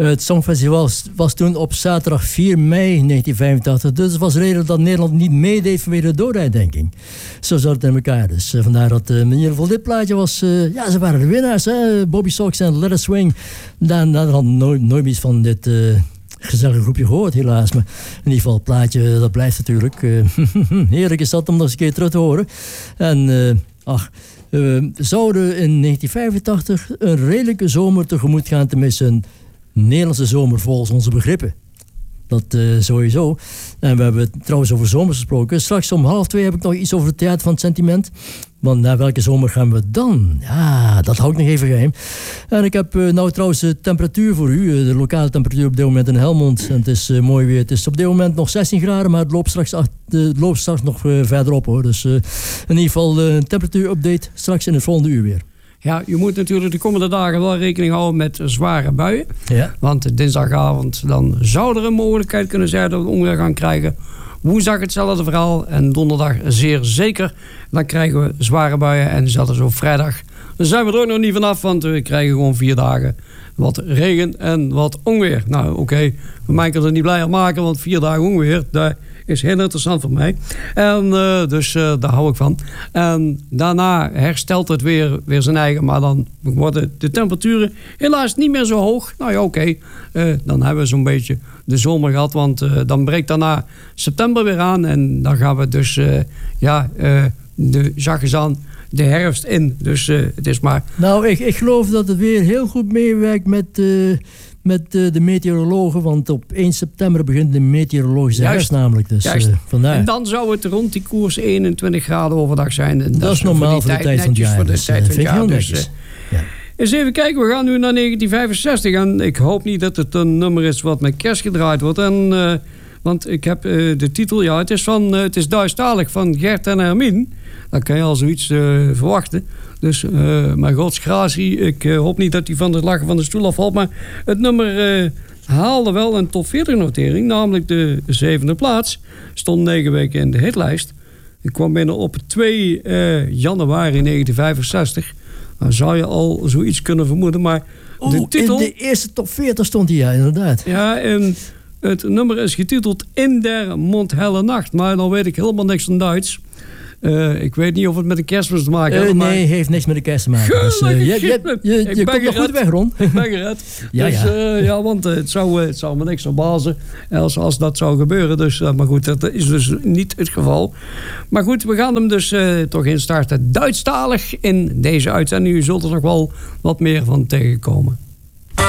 Het Songfestival was toen op zaterdag 4 mei 1985. Dus het was reden dat Nederland niet meedeed vanwege de dooruitdenking. Zo zat het in elkaar. Dus vandaar dat in ieder geval dit plaatje was... ze waren de winnaars. Hè? Bobby Sox en Let It Swing. Dan had nooit iets van dit... gezellig groepje gehoord, helaas. Maar in ieder geval, het plaatje, dat blijft natuurlijk. Heerlijk is dat om nog eens een keer terug te horen. En, zouden in 1985 een redelijke zomer tegemoet gaan, tenminste een Nederlandse zomer volgens onze begrippen. Dat sowieso. En we hebben het trouwens over zomers gesproken. Straks om 1:30 heb ik nog iets over het theater van het sentiment. Want naar welke zomer gaan we dan? Ja, dat hou ik nog even geheim. En ik heb nou trouwens de temperatuur voor u. De lokale temperatuur op dit moment in Helmond. En het is mooi weer. Het is op dit moment nog 16 graden, maar het loopt straks nog verder op, hoor. Dus in ieder geval een temperatuurupdate straks in het volgende uur weer. Ja, je moet natuurlijk de komende dagen wel rekening houden met zware buien. Ja. Want dinsdagavond dan zou er een mogelijkheid kunnen zijn dat we onweer gaan krijgen. Woensdag hetzelfde verhaal en donderdag zeer zeker. Dan krijgen we zware buien en zelfs op vrijdag. Dan zijn we er ook nog niet vanaf, want we krijgen gewoon 4 dagen wat regen en wat onweer. Nou oké, we mij kunnen het niet blijer maken, want 4 dagen onweer, dat is heel interessant voor mij. En dus daar hou ik van. En daarna herstelt het weer zijn eigen, maar dan worden de temperaturen helaas niet meer zo hoog. Nou ja, oké. Dan hebben we zo'n beetje de zomer gehad, want dan breekt daarna september weer aan en dan gaan we dus de zachtjes aan de herfst in. Dus het is maar... Nou, ik geloof dat het weer heel goed meewerkt met de meteorologen, want op 1 september begint de meteorologische herfst namelijk. Dus, vandaar. En dan zou het rond die koers 21 graden overdag zijn. En dat is normaal voor de tijd van het jaar. Dus, ja. Eens even kijken, we gaan nu naar 1965 en ik hoop niet dat het een nummer is wat met kerst gedraaid wordt. Want ik heb de titel, het is Duitsstalig van Gert en Hermine. Dan kan je al zoiets verwachten. Dus, mijn godsgratie, ik hoop niet dat hij van het lachen van de stoel afvalt. Maar het nummer haalde wel een top 40 notering, namelijk de 7e plaats. Stond 9 weken in de hitlijst. Ik kwam binnen op 2 januari 1965. Dan zou je al zoiets kunnen vermoeden, maar de titel... in de eerste top 40 stond hij, ja, inderdaad. Ja, en het nummer is getiteld In der mondhelle Nacht. Maar dan weet ik helemaal niks van Duits. Ik weet niet of het met de kerstmis te maken heeft. Nee, heeft niks met de kerst te maken. Dus, je komt er goed weg, Ron. Ik ben gered. Want het zou me niks verbazen als dat zou gebeuren. Dus, maar goed, dat is dus niet het geval. Maar goed, we gaan hem dus toch instarten. Duitsstalig in deze uitzending. U zult er nog wel wat meer van tegenkomen.